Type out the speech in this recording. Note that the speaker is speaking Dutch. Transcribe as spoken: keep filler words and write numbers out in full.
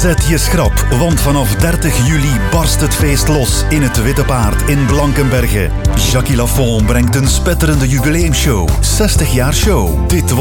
Zet je schrap, want vanaf dertig juli barst het feest los in het Witte Paard in Blankenberge. Jackie Lafont brengt een spetterende jubileumshow. zestig jaar show. Dit wordt